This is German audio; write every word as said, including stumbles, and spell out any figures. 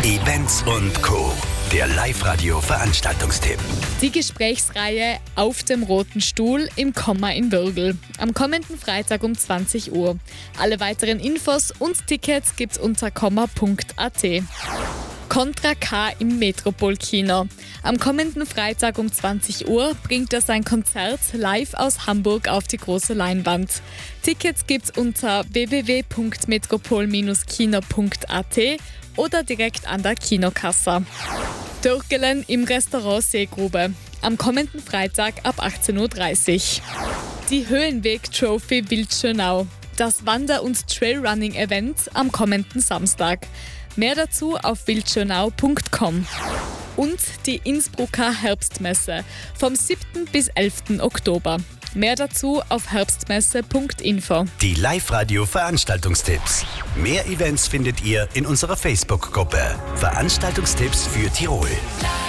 Events und Co. Der Live-Radio-Veranstaltungstipp. Die Gesprächsreihe Auf dem roten Stuhl im Komma in Würgl. Am kommenden Freitag um zwanzig Uhr. Alle weiteren Infos und Tickets gibt's unter komma punkt a t. Contra K im Metropol-Kino. Am kommenden Freitag um zwanzig Uhr bringt er sein Konzert live aus Hamburg auf die große Leinwand. Tickets gibt's unter w w w punkt metropol kino punkt a t oder direkt an der Kinokasse. Türkelen im Restaurant Seegrube. Am kommenden Freitag ab achtzehn Uhr dreißig. Die Höhenweg-Trophy Wildschönau. Das Wander- und Trailrunning-Event am kommenden Samstag. Mehr dazu auf wildschönau punkt com. Und die Innsbrucker Herbstmesse vom siebten bis elften Oktober. Mehr dazu auf herbstmesse punkt info. Die Live-Radio-Veranstaltungstipps. Mehr Events findet ihr in unserer Facebook-Gruppe. Veranstaltungstipps für Tirol.